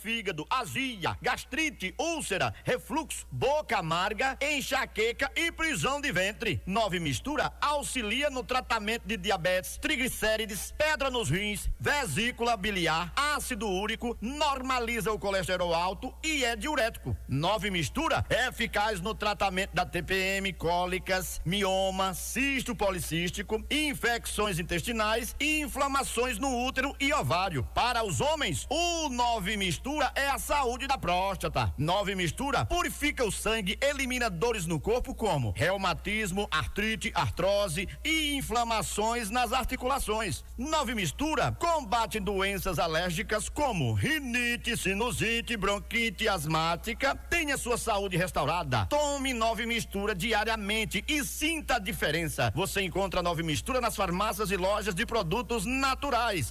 fígado, azia, gastrite, úlcera, refluxo, boca amarga, enxaqueca e prisão de ventre. 9 Mistura auxilia no tratamento de diabetes, triglicérides, pedra nos rins, vesícula biliar, ácido úrico, normaliza o colesterol alto e é diurético. 9 Mistura é eficaz no tratamento da TPM, cólicas, mioma, cisto policístico, infecções intestinais e inflamações no útero e ovário. Para os homens, o 9 Mistura é a saúde da próstata. 9 Mistura purifica o sangue, elimina dores no corpo como reumatismo, artrite, artrose e inflamações nas articulações. 9 Mistura combate doenças alérgicas como rinite, sinusite, bronquite asmática. Tenha sua saúde restaurada. Tome 9 Mistura diariamente e sinta a diferença. Você encontra 9 Mistura nas farmácias e lojas de produtos naturais.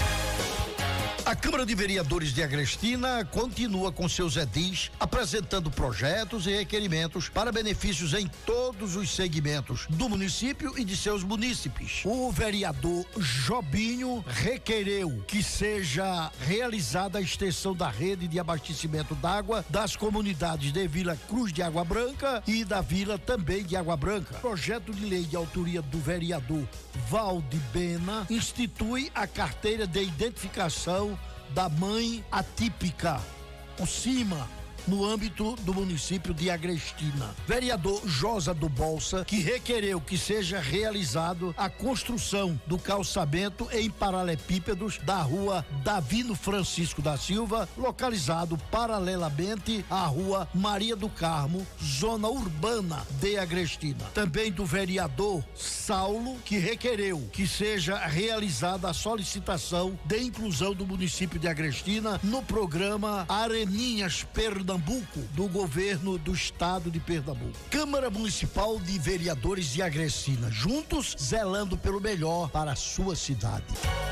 A Câmara de Vereadores de Agrestina continua com seus edis apresentando projetos e requerimentos para benefícios em todos os segmentos do município e de seus munícipes. O vereador Jobinho requereu que seja realizada a extensão da rede de abastecimento d'água das comunidades de Vila Cruz de Água Branca e da Vila também de Água Branca. Projeto de lei de autoria do vereador Valdibena institui a carteira de identificação da mãe atípica, o CIMA, no âmbito do município de Agrestina. Vereador Josa do Bolsa, que requereu que seja realizado a construção do calçamento em paralelepípedos da rua Davino Francisco da Silva, localizado paralelamente à rua Maria do Carmo, zona urbana de Agrestina. Também do vereador Saulo, que requereu que seja realizada a solicitação de inclusão do município de Agrestina no programa Areninhas Pernambuco, do governo do estado de Pernambuco. Câmara Municipal de Vereadores de Agrestina, juntos zelando pelo melhor para a sua cidade.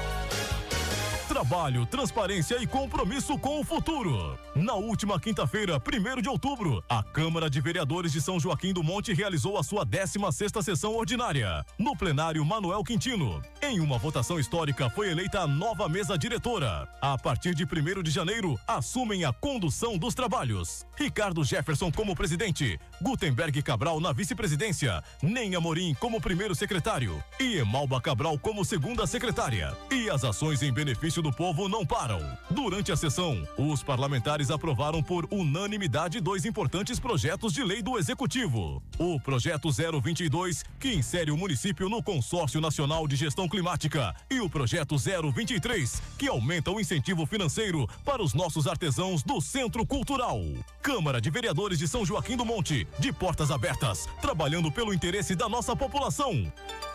Trabalho, transparência e compromisso com o futuro. Na última quinta-feira, 1º de outubro, a Câmara de Vereadores de São Joaquim do Monte realizou a sua 16ª sessão ordinária. No plenário Manuel Quintino, em uma votação histórica, foi eleita a nova mesa diretora. A partir de 1º de janeiro, assumem a condução dos trabalhos. Ricardo Jefferson como presidente, Gutenberg Cabral na vice-presidência, Nen Amorim como primeiro secretário e Emalba Cabral como segunda secretária. E as ações em benefício do povo não param. Durante a sessão, os parlamentares aprovaram por unanimidade 2 importantes projetos de lei do Executivo. O projeto 022, que insere o município no Consórcio Nacional de Gestão Climática, e o projeto 023, que aumenta o incentivo financeiro para os nossos artesãos do Centro Cultural. Câmara de Vereadores de São Joaquim do Monte, de portas abertas, trabalhando pelo interesse da nossa população.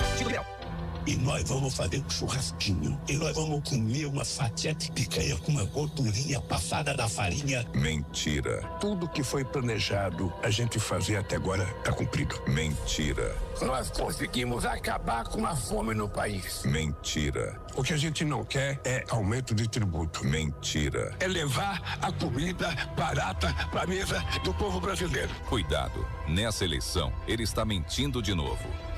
E nós vamos fazer um churrasquinho. E nós vamos comer uma fatia de picanha com uma gordurinha passada da farinha. Mentira. Tudo que foi planejado a gente fazer até agora tá cumprido. Mentira. Nós conseguimos acabar com a fome no país. Mentira. O que a gente não quer é aumento de tributo. Mentira. É levar a comida barata pra mesa do povo brasileiro. Cuidado, nessa eleição ele está mentindo de novo.